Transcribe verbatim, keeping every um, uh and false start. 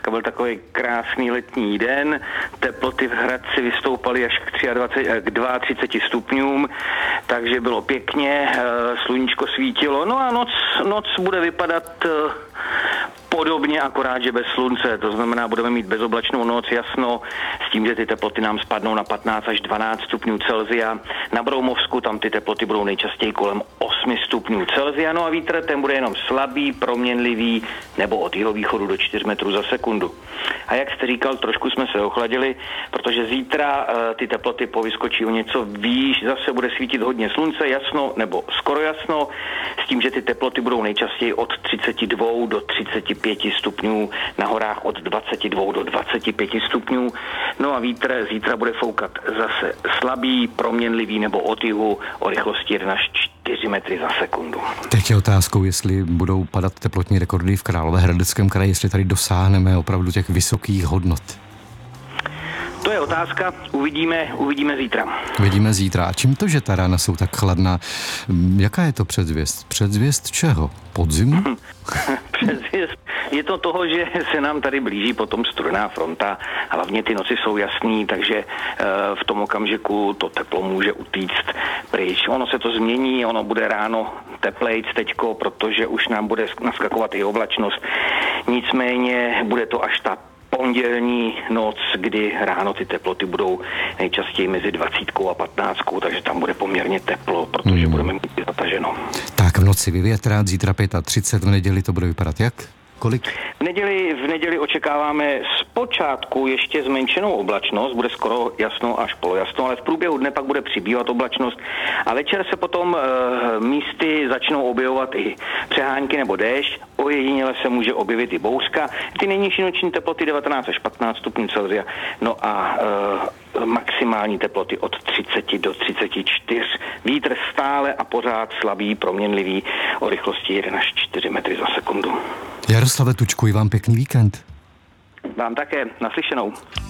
dneska byl takový krásný letní den, teploty v Hradci vystoupaly až k, dvaceti třemi, k třiceti dvěma stupňům, takže bylo pěkně, sluníčko svítilo, no a noc, noc bude vypadat podobně, akorát, že bez slunce, to znamená, budeme mít bezoblačnou noc, jasno, s tím, že ty teploty nám spadnou na patnáct až dvanáct stupňů Celsia. Na Broumovsku tam ty teploty budou nejčastěji kolem osmi stupňů Celsia, no a vítr ten bude jenom slabý, proměnlivý nebo od jihovýchodu do čtyř metrů za sekundu. A jak jste říkal, trošku jsme se ochladili, protože zítra uh, ty teploty povyskočí o něco výš, zase bude svítit hodně slunce, jasno nebo skoro jasno, s tím, že ty teploty budou nejčastěji od třiceti dvou do třiceti pěti stupňů, na horách od dvaceti dvou do dvaceti pěti stupňů. No a vítr zítra bude foukat zase slabý, proměnlivý nebo od jihu o rychlosti jedna až čtyři metry za sekundu. Teď je otázkou, jestli budou padat teplotní rekordy v Královéhradeckém kraji, jestli tady dosáhneme opravdu těch vysokých hodnot. To je otázka, uvidíme, uvidíme zítra. Uvidíme zítra. A čím to, že ta rána jsou tak chladná? Jaká je to předzvěst? Předzvěst čeho? Podzimu? Předzvěst je to toho, že se nám tady blíží potom studená fronta. Hlavně ty noci jsou jasný, takže v tom okamžiku to teplo může utíct pryč. Ono se to změní, ono bude ráno teplejc teďko, protože už nám bude naskakovat i oblačnost. Nicméně bude to až ta pondělní noc, kdy ráno ty teploty budou nejčastěji mezi dvacítkou a patnáctkou, takže tam bude poměrně teplo, protože hmm. budeme mít zataženo. Tak v noci vyvětrát, zítra třicet pět, v neděli to bude vypadat jak? Kolik? V neděli, v neděli očekáváme zpočátku ještě zmenšenou oblačnost, bude skoro jasno až polojasno, ale v průběhu dne pak bude přibývat oblačnost a večer se potom e, místy začnou objevovat i přehánky nebo déšť, ojediněle se může objevit i bouřka, ty nejnižší noční teploty devatenáct až patnáct stupňů Celsia, no a e, maximální teploty od třiceti do třiceti čtyř. Vítr stále a pořád slabý, proměnlivý o rychlosti jedna až čtyři metry za sekundu. Jaroslave, tučkuji vám pěkný víkend. Vám také, naslyšenou.